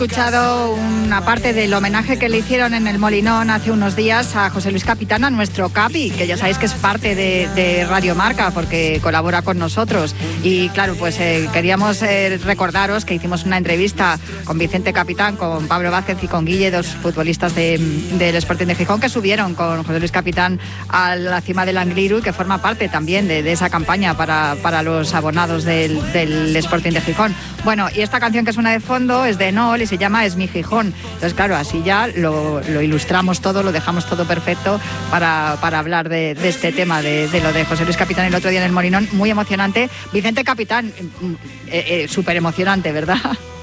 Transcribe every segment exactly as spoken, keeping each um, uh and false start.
Escuchado una parte del homenaje que le hicieron en el Molinón hace unos días a José Luis Capitán, a nuestro Capi, que ya sabéis que es parte de, de Radio Marca porque colabora con nosotros. Y claro, pues eh, queríamos eh, recordaros que hicimos una entrevista con Vicente Capitán, con Pablo Vázquez y con Guille, dos futbolistas de, del Sporting de Gijón, que subieron con José Luis Capitán a la cima del Angliru y que forma parte también de, de esa campaña para, para los abonados del, del Sporting de Gijón. Bueno, y esta canción que suena de fondo es de Nol y se llama Es mi Gijón. Entonces, claro, así ya lo, lo ilustramos todo, lo dejamos todo perfecto para, para hablar de, de este tema, de, de lo de José Luis Capitán el otro día en el Molinón. Muy emocionante. Vicente Capitán, eh, eh, súper emocionante, ¿verdad?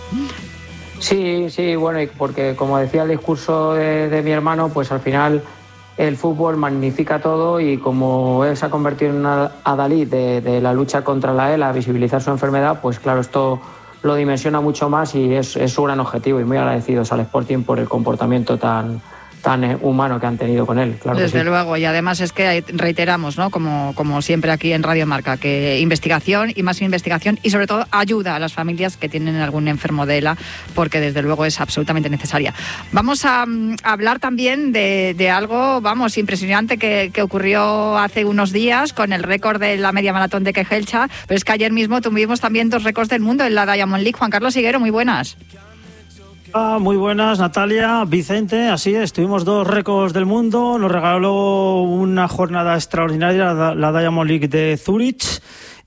Sí, sí, bueno, y porque como decía el discurso de, de mi hermano, pues al final el fútbol magnifica todo y como él se ha convertido en una adalid de, de la lucha contra la ELA, visibilizar su enfermedad, pues claro, esto lo dimensiona mucho más y es, es su gran objetivo, y muy agradecidos al Sporting por el comportamiento tan, tan humano que han tenido con él. Claro. Desde sí. luego, y además es que reiteramos, ¿no? Como, como siempre aquí en Radio Marca, que investigación y más investigación y sobre todo ayuda a las familias que tienen algún enfermo de ELA, porque desde luego es absolutamente necesaria. Vamos a, a hablar también de, de algo, vamos, impresionante que, que ocurrió hace unos días con el récord de la media maratón de Quejelcha, pero es que ayer mismo tuvimos también dos récords del mundo en la Diamond League. Juan Carlos Higuero, muy buenas. Ah, muy buenas, Natalia, Vicente, así es, tuvimos dos récords del mundo, nos regaló una jornada extraordinaria la, la Diamond League de Zurich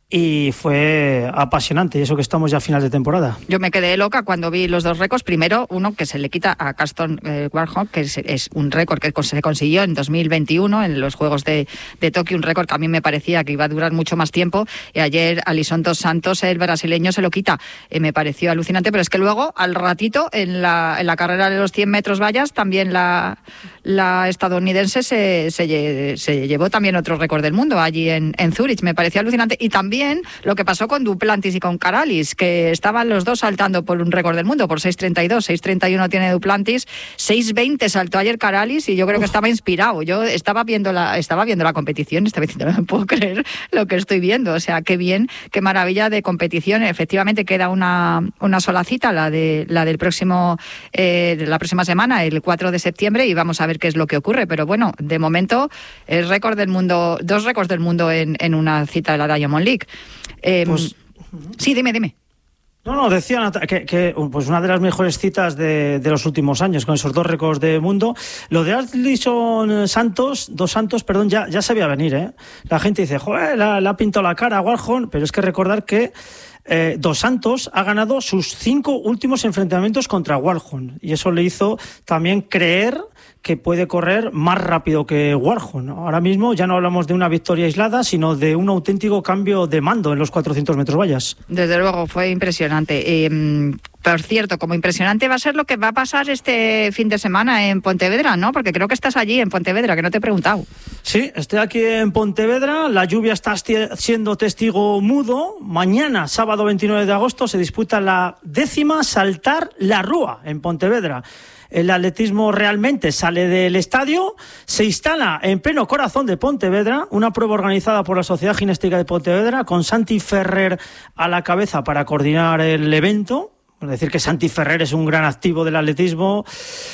y fue apasionante, y eso que estamos ya a final de temporada. Yo me quedé loca cuando vi los dos récords. Primero, uno que se le quita a Carston eh, Warhol, que es, es un récord que se consiguió en dos mil veintiuno en los Juegos de, de Tokio, un récord que a mí me parecía que iba a durar mucho más tiempo, y ayer Alisson dos Santos, el brasileño, se lo quita. Eh, me pareció alucinante, pero es que luego, al ratito, en la, en la carrera de los cien metros vallas, también la, la estadounidense se, se, se llevó también otro récord del mundo allí en, en Zurich. Me pareció alucinante. Y también lo que pasó con Duplantis y con Caralis, que estaban los dos saltando por un récord del mundo, por seis treinta y dos, seis treinta y uno tiene Duplantis, seis veinte saltó ayer Caralis, y yo creo que estaba inspirado. Yo estaba viendo la estaba viendo la competición, estaba diciendo, no me puedo creer lo que estoy viendo, o sea, qué bien, qué maravilla de competición. Efectivamente queda una, una sola cita, la de la del próximo eh, la próxima semana, el cuatro de septiembre, y vamos a ver qué es lo que ocurre, pero bueno, de momento el récord del mundo, dos récords del mundo en, en una cita de la Diamond League. Eh, pues, sí, dime, dime. No, no, decía que, que pues una de las mejores citas de, de los últimos años, con esos dos récords de mundo. Lo de Alisson Santos, dos Santos, perdón, ya, ya se veía venir, ¿eh? La gente dice, joder, le ha pintado la cara a Warhol, pero es que recordar que eh, Dos Santos ha ganado sus cinco últimos enfrentamientos contra Warhol, y eso le hizo también creer que puede correr más rápido que Warhol. Ahora mismo ya no hablamos de una victoria aislada, sino de un auténtico cambio de mando en los cuatrocientos metros vallas. Desde luego, fue impresionante. Eh, por cierto, como impresionante va a ser lo que va a pasar este fin de semana en Pontevedra, ¿no? Porque creo que estás allí en Pontevedra, que no te he preguntado. Sí, estoy aquí en Pontevedra, la lluvia está siendo testigo mudo. Mañana, sábado veintinueve de agosto, se disputa la décima Saltar la Rúa en Pontevedra. El atletismo realmente sale del estadio, se instala en pleno corazón de Pontevedra, una prueba organizada por la Sociedad Ginástica de Pontevedra, con Santi Ferrer a la cabeza para coordinar el evento. Es decir, que Santi Ferrer es un gran activo del atletismo.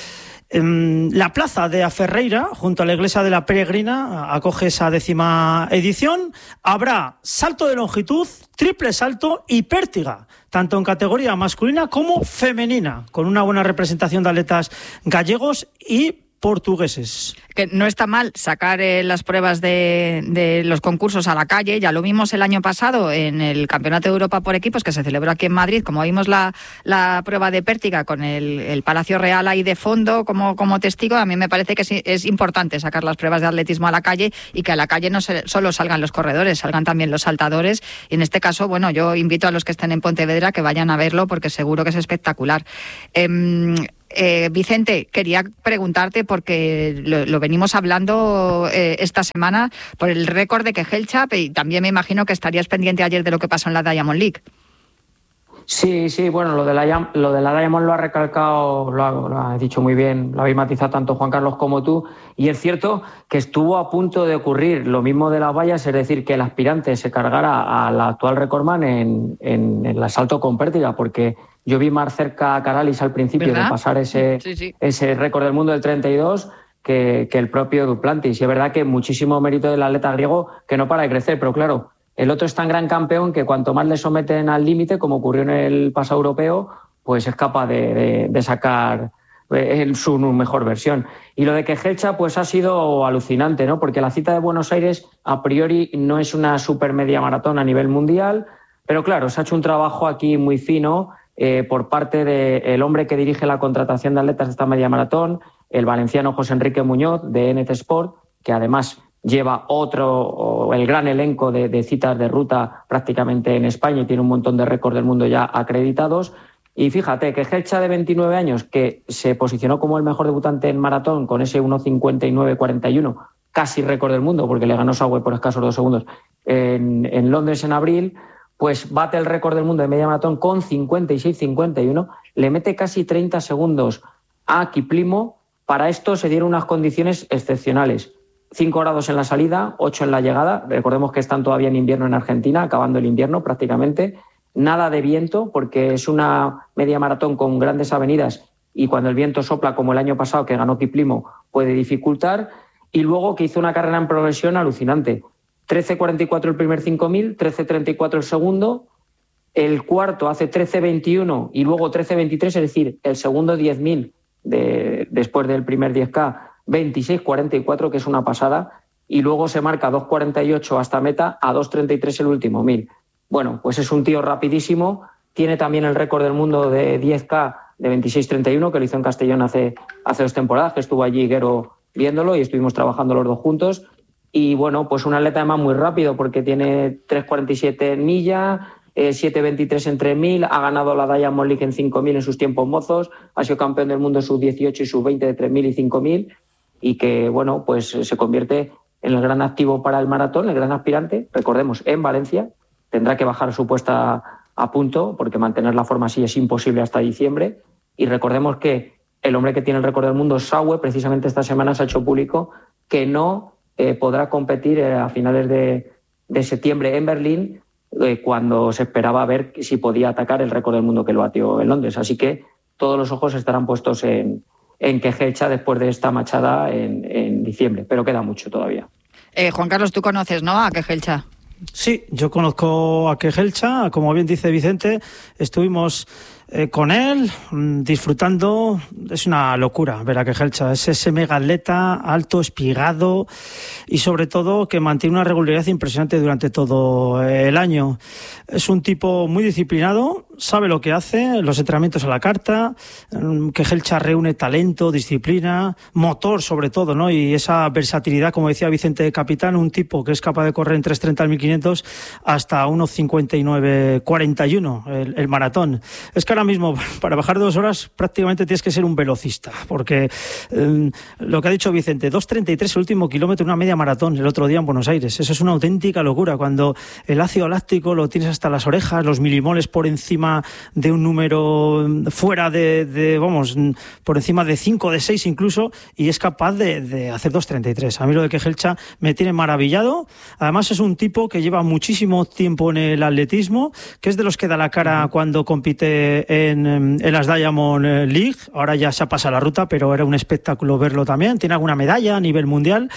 La plaza de Aferreira, junto a la iglesia de la Peregrina, acoge esa décima edición. Habrá salto de longitud, triple salto y pértiga, tanto en categoría masculina como femenina, con una buena representación de atletas gallegos y portugueses. Que no está mal sacar eh, las pruebas de, de los concursos a la calle. Ya lo vimos el año pasado en el Campeonato de Europa por equipos, que se celebró aquí en Madrid, como vimos la, la prueba de pértiga con el, el Palacio Real ahí de fondo como, como testigo. A mí me parece que es, es importante sacar las pruebas de atletismo a la calle, y que a la calle no se, solo salgan los corredores, salgan también los saltadores. Y en este caso, bueno, yo invito a los que estén en Pontevedra que vayan a verlo, porque seguro que es espectacular. Eh, Eh, Vicente, quería preguntarte, porque lo, lo venimos hablando eh, esta semana, por el récord de Quejelcha, y también me imagino que estarías pendiente ayer de lo que pasó en la Diamond League. Sí, sí, bueno, lo de la, lo de la Diamond lo ha recalcado, lo ha, lo ha dicho muy bien, lo habéis matizado tanto Juan Carlos como tú, y es cierto que estuvo a punto de ocurrir lo mismo de las vallas, es decir, que el aspirante se cargara al actual recordman en, en, en el salto con pértiga, porque yo vi más cerca a Caralis al principio ¿verdad? De pasar ese, sí, sí. ese récord del mundo del treinta y dos que, que el propio Duplantis, y es verdad que muchísimo mérito del atleta griego que no para de crecer, pero claro, el otro es tan gran campeón que cuanto más le someten al límite, como ocurrió en el pasado europeo, pues es capaz de, de, de sacar en su mejor versión. Y lo de Kejelcha pues ha sido alucinante, ¿no? Porque la cita de Buenos Aires a priori no es una super media maratón a nivel mundial, pero claro, se ha hecho un trabajo aquí muy fino eh, por parte del hombre que dirige la contratación de atletas de esta media maratón, el valenciano José Enrique Muñoz de N T Sport, que además lleva otro, el gran elenco de, de citas de ruta prácticamente en España y tiene un montón de récords del mundo ya acreditados. Y fíjate, que Kejelcha de veintinueve años, que se posicionó como el mejor debutante en maratón con ese uno cincuenta y nueve cuarenta y uno, casi récord del mundo porque le ganó Sauer por escasos dos segundos en, en Londres en abril, pues bate el récord del mundo de media maratón con cincuenta y seis cincuenta y uno, le mete casi treinta segundos a Kiplimo. Para esto se dieron unas condiciones excepcionales. cinco grados en la salida, ocho en la llegada. Recordemos que están todavía en invierno en Argentina, acabando el invierno prácticamente. Nada de viento, porque es una media maratón con grandes avenidas y cuando el viento sopla, como el año pasado que ganó Kiplimo, puede dificultar. Y luego que hizo una carrera en progresión alucinante. trece cuarenta y cuatro el primer cinco mil, trece treinta y cuatro el segundo, el cuarto hace trece veintiuno y luego trece veintitrés, es decir, el segundo diez mil de, después del primer diez K, veintiséis cuarenta y cuatro, que es una pasada, y luego se marca dos cuarenta y ocho hasta meta, a dos treinta y tres el último mil. Bueno, pues es un tío rapidísimo, tiene también el récord del mundo de diez K de veintiséis treinta y uno, que lo hizo en Castellón hace, hace dos temporadas, que estuvo allí Guero viéndolo y estuvimos trabajando los dos juntos. Y bueno, pues un atleta además muy rápido, porque tiene tres cuarenta y siete en milla, eh, siete veintitrés en tres mil, ha ganado la Diamond League en cinco mil en sus tiempos mozos, ha sido campeón del mundo sub dieciocho y sub veinte de tres mil y cinco mil, y que, bueno, pues se convierte en el gran activo para el maratón, el gran aspirante, recordemos, en Valencia. Tendrá que bajar su puesta a punto, porque mantener la forma así es imposible hasta diciembre. Y recordemos que el hombre que tiene el récord del mundo, Sauer, precisamente esta semana se ha hecho público que no eh, podrá competir eh, a finales de, de septiembre en Berlín, eh, cuando se esperaba ver si podía atacar el récord del mundo que lo batió en Londres. Así que todos los ojos estarán puestos en, en Kejelcha después de esta machada en, en diciembre, pero queda mucho todavía. Eh, Juan Carlos, tú conoces, ¿no?, a Kejelcha. Sí, yo conozco a Kejelcha, como bien dice Vicente, estuvimos eh, con él disfrutando. Es una locura ver a Kejelcha, es ese mega atleta alto, espigado y sobre todo que mantiene una regularidad impresionante durante todo el año. Es un tipo muy disciplinado, sabe lo que hace, los entrenamientos a la carta. Kejelcha reúne talento, disciplina, motor sobre todo, ¿no? Y esa versatilidad, como decía Vicente Capitán, un tipo que es capaz de correr en tres treinta al mil quinientos hasta uno cincuenta y nueve cuarenta y uno el, el maratón. Es que ahora mismo para bajar dos horas prácticamente tienes que ser un velocista, porque eh, lo que ha dicho Vicente, dos treinta y tres el último kilómetro, una media maratón el otro día en Buenos Aires. Eso es una auténtica locura, cuando el ácido láctico lo tienes hasta las orejas, los milimoles por encima de un número fuera de, de vamos, por encima de cinco, de seis incluso, y es capaz de, de hacer dos treinta y tres. A mí lo de Kejelcha me tiene maravillado. Además es un tipo que lleva muchísimo tiempo en el atletismo, que es de los que da la cara cuando compite en, en las Diamond League. Ahora ya se ha pasado la ruta, pero era un espectáculo verlo también. Tiene alguna medalla a nivel mundial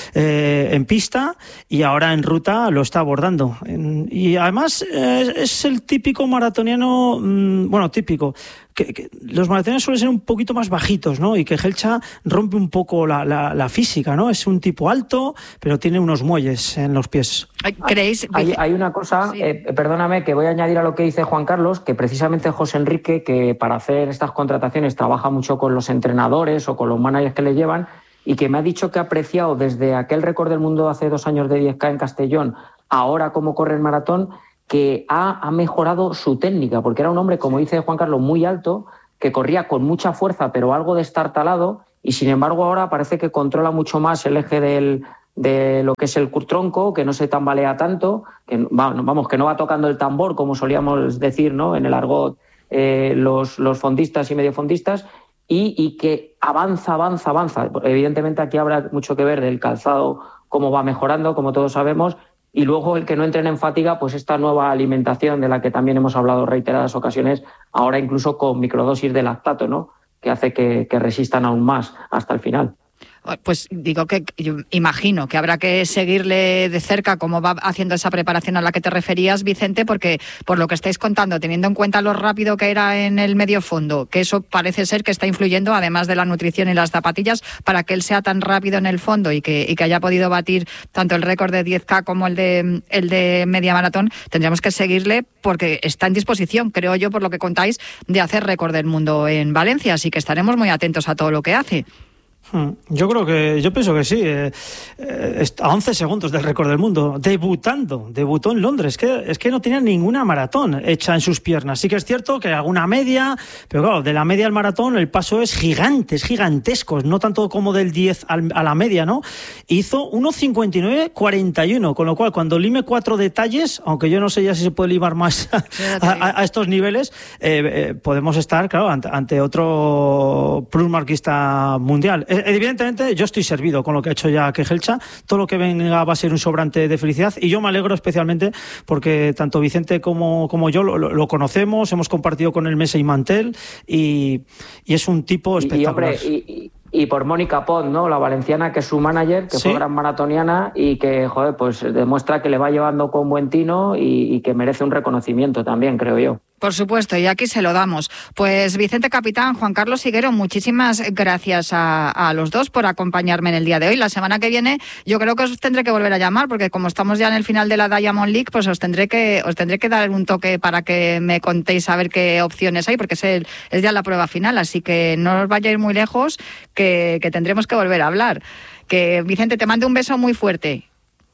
eh, en pista, y ahora en ruta lo está abordando. Y además eh, es el típico maratoniano, mmm, bueno, típico, que, que los maratonianos suelen ser un poquito más bajitos, ¿no? Y que Kejelcha rompe un poco la, la, la física, ¿no? Es un tipo alto, pero tiene unos muelles en los pies. ¿Creéis? Hay, hay una cosa, sí. eh, perdóname, que voy a añadir a lo que dice Juan Carlos, que precisamente José Enrique, que para hacer estas contrataciones trabaja mucho con los entrenadores o con los managers que le llevan, y que me ha dicho que ha apreciado desde aquel récord del mundo hace dos años de diez K en Castellón, ahora cómo corre el maratón, que ha, ha mejorado su técnica, porque era un hombre, como dice Juan Carlos, muy alto, que corría con mucha fuerza, pero algo destartalado, y sin embargo ahora parece que controla mucho más el eje del, de lo que es el tronco, que no se tambalea tanto, que vamos, que no va tocando el tambor, como solíamos decir, ¿no?, en el argot eh, los, los fondistas y mediofondistas, y, y que avanza, avanza, avanza. Evidentemente aquí habrá mucho que ver del calzado, cómo va mejorando, como todos sabemos, y luego el que no entren en fatiga, pues esta nueva alimentación de la que también hemos hablado reiteradas ocasiones, ahora incluso con microdosis de lactato, ¿no?, que hace que, que resistan aún más hasta el final. Pues digo que yo imagino que habrá que seguirle de cerca cómo va haciendo esa preparación a la que te referías, Vicente, porque por lo que estáis contando, teniendo en cuenta lo rápido que era en el medio fondo, que eso parece ser que está influyendo, además de la nutrición y las zapatillas, para que él sea tan rápido en el fondo y que, y que haya podido batir tanto el récord de diez K como el de, el de media maratón, tendríamos que seguirle porque está en disposición, creo yo, por lo que contáis, de hacer récord del mundo en Valencia, así que estaremos muy atentos a todo lo que hace. Yo creo que, yo pienso que sí, eh, eh, a once segundos del récord del mundo, debutando, debutó en Londres, que es que no tenía ninguna maratón hecha en sus piernas. Sí que es cierto que alguna media, pero claro, de la media al maratón el paso es gigante, es gigantesco, no tanto como del diez al, a la media, ¿no? Hizo uno cincuenta y nueve cuarenta y uno, con lo cual cuando lime cuatro detalles, aunque yo no sé ya si se puede limar más a, a, a estos niveles, eh, eh, podemos estar, claro, ante, ante otro plusmarquista mundial. Evidentemente yo estoy servido con lo que ha hecho ya Kejelcha, todo lo que venga va a ser un sobrante de felicidad y yo me alegro especialmente porque tanto Vicente como, como yo lo, lo conocemos, hemos compartido con él mesa y mantel y, y es un tipo espectacular. Y, hombre, y, y por Mónica Pont, ¿no?, la valenciana, que es su manager, que ¿sí?, fue gran maratoniana y que, joder, pues demuestra que le va llevando con buen tino y, y que merece un reconocimiento también, creo yo. Por supuesto, y aquí se lo damos. Pues Vicente Capitán, Juan Carlos Higuero, muchísimas gracias a, a los dos por acompañarme en el día de hoy. La semana que viene yo creo que os tendré que volver a llamar, porque como estamos ya en el final de la Diamond League, pues os tendré que os tendré que dar un toque para que me contéis a ver qué opciones hay, porque es, el, es ya la prueba final, así que no os vayáis muy lejos, que, que tendremos que volver a hablar. Que Vicente, te mando un beso muy fuerte.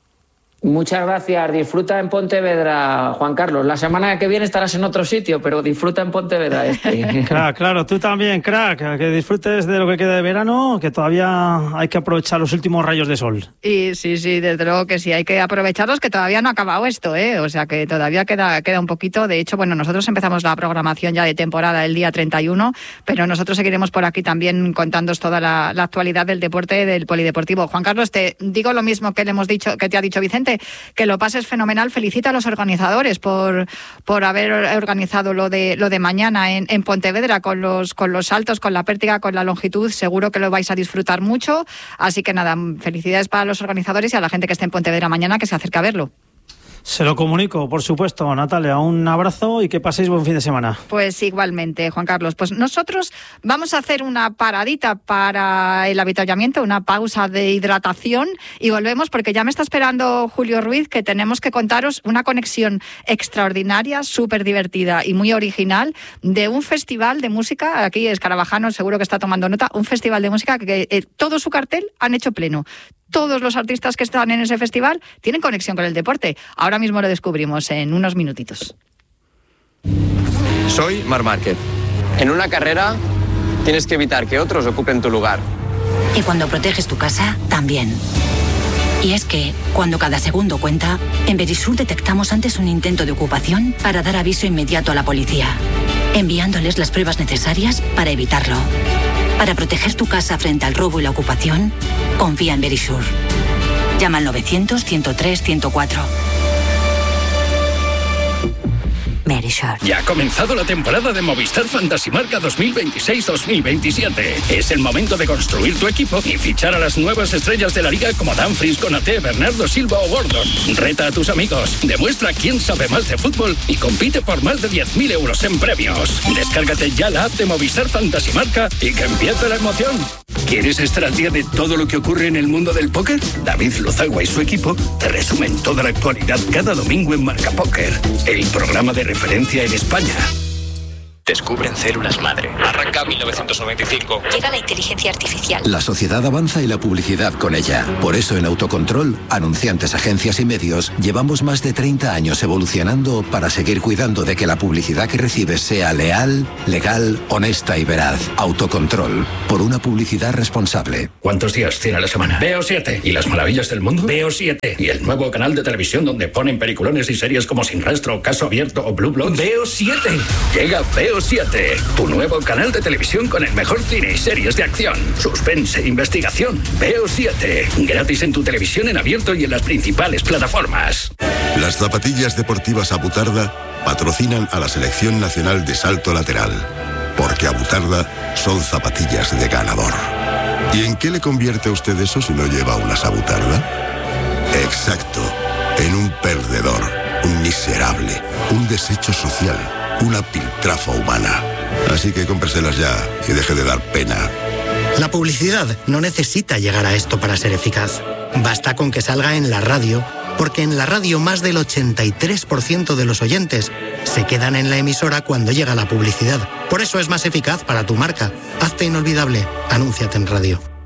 Muchas gracias. Disfruta en Pontevedra, Juan Carlos. La semana que viene estarás en otro sitio, pero disfruta en Pontevedra. Este. Claro, claro, tú también, crack. Que disfrutes de lo que queda de verano, que todavía hay que aprovechar los últimos rayos de sol. Y sí, sí, desde luego que sí, hay que aprovecharlos, que todavía no ha acabado esto, ¿eh? O sea que todavía queda, queda un poquito. De hecho, bueno, nosotros empezamos la programación ya de temporada el día treinta y uno, pero nosotros seguiremos por aquí también contándoos toda la, la actualidad del deporte, del polideportivo. Juan Carlos, te digo lo mismo que le hemos dicho, que te ha dicho Vicente, que lo pases fenomenal. Felicita a los organizadores por, por haber organizado lo de lo de mañana en, en Pontevedra con los con los saltos, con la pértiga, con la longitud. Seguro que lo vais a disfrutar mucho. Así que nada, felicidades para los organizadores y a la gente que esté en Pontevedra mañana, que se acerque a verlo. Se lo comunico, por supuesto, Natalia. Un abrazo y que paséis buen fin de semana. Pues igualmente, Juan Carlos. Pues nosotros vamos a hacer una paradita para el avituallamiento, una pausa de hidratación y volvemos porque ya me está esperando Julio Ruiz, que tenemos que contaros una conexión extraordinaria, súper divertida y muy original de un festival de música. Aquí Escarabajano seguro que está tomando nota. Un festival de música que eh, todo su cartel han hecho pleno. Todos los artistas que están en ese festival tienen conexión con el deporte. Ahora mismo lo descubrimos en unos minutitos. Soy Marc Márquez. En una carrera tienes que evitar que otros ocupen tu lugar. Y cuando proteges tu casa, también. Y es que, cuando cada segundo cuenta, en Verisur detectamos antes un intento de ocupación para dar aviso inmediato a la policía, enviándoles las pruebas necesarias para evitarlo. Para proteger tu casa frente al robo y la ocupación, confía en Verisur. Llama al novecientos, ciento tres, ciento cuatro. Verisur. Ya ha comenzado la temporada de Movistar Fantasy Marca dos mil veintiséis dos mil veintisiete. Es el momento de construir tu equipo y fichar a las nuevas estrellas de la liga como Dumfries, Konaté, Bernardo Silva o Gordon. Reta a tus amigos, demuestra quién sabe más de fútbol y compite por más de diez mil euros en premios. Descárgate ya la app de Movistar Fantasy Marca y que empiece la emoción. ¿Quieres estar al día de todo lo que ocurre en el mundo del póker? David Lozagua y su equipo te resumen toda la actualidad cada domingo en Marca Póker, el programa de referencia en España. Descubren células madre. Arranca mil novecientos noventa y cinco. Llega la inteligencia artificial. La sociedad avanza y la publicidad con ella. Por eso en Autocontrol, anunciantes, agencias y medios, llevamos más de treinta años evolucionando para seguir cuidando de que la publicidad que recibes sea leal, legal, honesta y veraz. Autocontrol, por una publicidad responsable. ¿Cuántos días tiene la semana? Veo siete. ¿Y las maravillas del mundo? Veo siete. ¿Y el nuevo canal de televisión donde ponen peliculones y series como Sin Rastro, Caso Abierto o Blue Bloods? Veo siete. Llega Veo siete, tu nuevo canal de televisión con el mejor cine y series de acción, suspense, investigación. Veo siete, gratis en tu televisión en abierto y en las principales plataformas. Las zapatillas deportivas Abutarda patrocinan a la Selección Nacional de Salto Lateral, porque Abutarda son zapatillas de ganador. ¿Y en qué le convierte a usted eso si no lleva unas Abutarda? Exacto, en un perdedor, un miserable, un desecho social, una piltrafa humana. Así que cómpreselas ya y deje de dar pena. La publicidad no necesita llegar a esto para ser eficaz. Basta con que salga en la radio, porque en la radio más del ochenta y tres por ciento de los oyentes se quedan en la emisora cuando llega la publicidad. Por eso es más eficaz para tu marca. Hazte inolvidable. Anúnciate en radio.